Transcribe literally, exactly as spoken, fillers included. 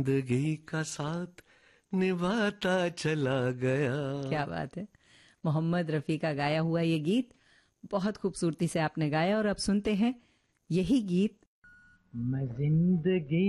जिंदगी का साथ निभाता चला गया। क्या बात है। मोहम्मद रफ़ी का गाया हुआ ये गीत बहुत खूबसूरती से आपने गाया और अब सुनते हैं यही गीत। मैं जिंदगी